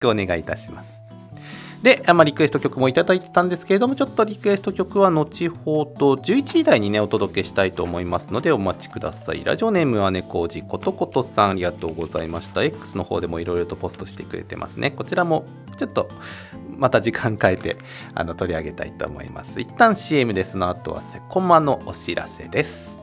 お願いいたします。で、リクエスト曲もいただいてたんですけれども、ちょっとリクエスト曲は後ほど11時台にねお届けしたいと思いますのでお待ちください。ラジオネームは猫おじことことさん、ありがとうございました。 X の方でもいろいろとポストしてくれてますね。こちらもちょっとまた時間変えて取り上げたいと思います。一旦 CM で、その後はセコマのお知らせです。